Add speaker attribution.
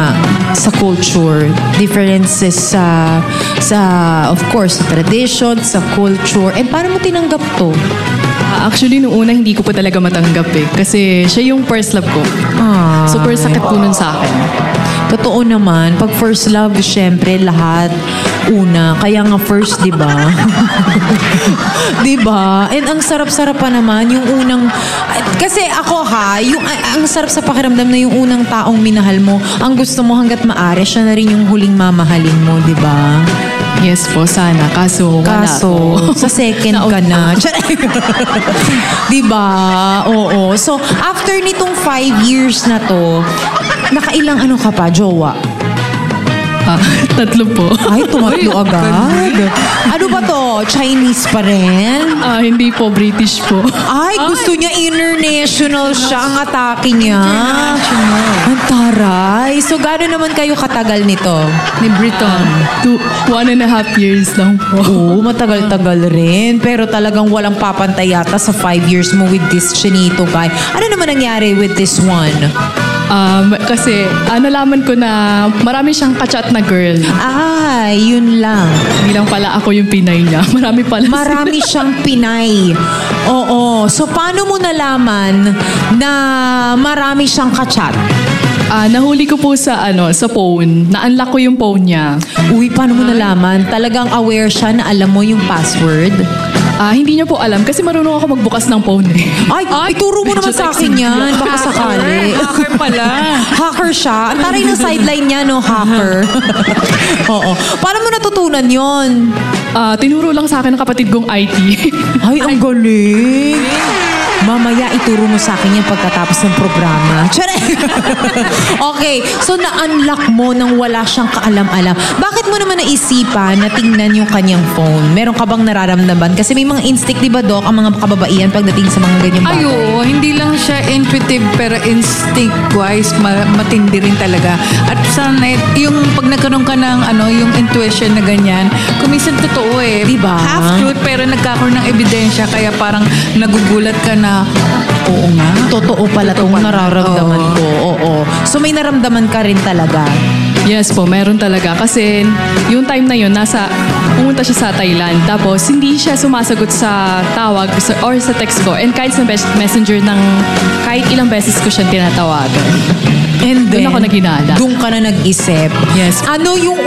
Speaker 1: sa culture, differences sa of course, sa tradition, sa culture. And paano mo tinanggap to?
Speaker 2: Actually, nung una, hindi ko po talaga matanggap eh. Kasi siya yung first love ko. Super sakit po nun sa akin.
Speaker 1: Totoo naman, pag first love, syempre, lahat una. Kaya nga first, di ba? Di ba? And ang sarap-sarap pa naman, yung unang... Kasi ako ang sarap sa pakiramdam na yung unang taong minahal mo, ang gusto mo hanggat maaari, siya na rin yung huling mamahalin mo, di ba?
Speaker 2: Yes po, sana. Kaso, wala po.
Speaker 1: Sa second ka na. Diba? Oo. So, after nitong 5 years na to, nakailang ano ka pa, jowa?
Speaker 2: 3 po.
Speaker 1: Ay, tumatlo agad. Ano ba to? Chinese pa rin?
Speaker 2: Hindi po, British po.
Speaker 1: Ay, gusto niya international siya. Ang atake niya. Ang taray. So, gano'n naman kayo katagal nito?
Speaker 2: Ni Britain. 1.5 years lang po.
Speaker 1: Oo, matagal-tagal rin. Pero talagang walang papantay yata sa 5 years mo with this chinito guy. Ano naman nangyari with this one?
Speaker 2: Kasi nalaman ko na marami siyang kachat na girl.
Speaker 1: Ay, yun lang.
Speaker 2: Hindi lang pala ako yung Pinay niya. Marami pala
Speaker 1: Marami siyang Pinay. Oo. So, paano mo nalaman na marami siyang kachat?
Speaker 2: Nahuli ko po sa phone. Na-unlock ko yung phone niya.
Speaker 1: Uy, paano mo nalaman? Talagang aware siya na alam mo yung password?
Speaker 2: Hindi niya po alam kasi marunong ako magbukas ng phone eh.
Speaker 1: Ay, ituro mo naman sa akin yan. Baka sakali.
Speaker 3: Hacker pala.
Speaker 1: Hacker siya. Ang taray ng sideline niya, no? Hacker. Oo. Paano mo natutunan yon?
Speaker 2: Tinuro lang sa akin ng kapatid kong IT.
Speaker 1: Ay, ang galing. Mamaya ituro mo sa akin yan pagkatapos ng programa. Okay, so na-unlock mo nang wala siyang kaalam-alam. Bakit mo naman naisipan na tingnan yung kanyang phone? Meron ka bang nararamdaman? Kasi may mga instinct, di ba, Doc, ang mga kababaihan pagdating sa mga ganyang bagay?
Speaker 3: Ayo, hindi lang siya intuitive pero instinct-wise matindi rin talaga. At sana yung pag nagkaroon ka ng yung intuition na ganyan, kuminsan totoo eh.
Speaker 1: Diba?
Speaker 3: Half truth pero nagkakaroon ng ebidensya kaya parang nagugulat ka na oo nga.
Speaker 1: Totoo pala itong nararamdaman ko. Oo. So may naramdaman ka rin talaga?
Speaker 2: Yes po, meron talaga. Kasi yung time na yun, pumunta siya sa Thailand. Tapos hindi siya sumasagot sa tawag or sa text ko. And kahit sa messenger kahit ilang beses ko siya tinatawagan.
Speaker 1: And then,
Speaker 2: doon ako naginala.
Speaker 1: Doon ka na nag-isip.
Speaker 2: Yes.
Speaker 1: Ano yung